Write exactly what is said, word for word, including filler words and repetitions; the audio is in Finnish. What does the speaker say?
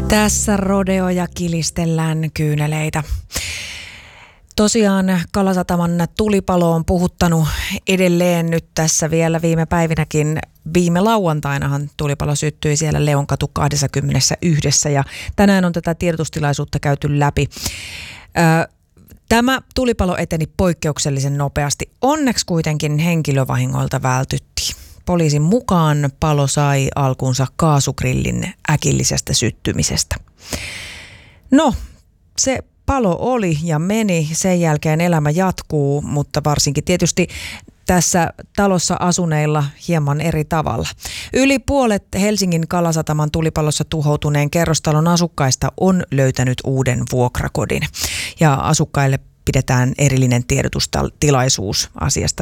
Tässä rodeoja kilistellään kyyneleitä. Tosiaan Kalasataman tulipalo on puhuttanut edelleen nyt tässä vielä viime päivinäkin. Viime lauantainahan tulipalo syttyi siellä Leonkatu kaksikymmentäyksi ja tänään on tätä tiedotustilaisuutta käyty läpi. Tämä tulipalo eteni poikkeuksellisen nopeasti. Onneksi kuitenkin henkilövahingoilta vältyttiin. Poliisin mukaan palo sai alkunsa kaasugrillin äkillisestä syttymisestä. No, se palo oli ja meni, sen jälkeen elämä jatkuu, mutta varsinkin tietysti tässä talossa asuneilla hieman eri tavalla. Yli puolet Helsingin Kalasataman tulipalossa tuhoutuneen kerrostalon asukkaista on löytänyt uuden vuokrakodin ja asukkaille pidetään erillinen tiedotustilaisuus asiasta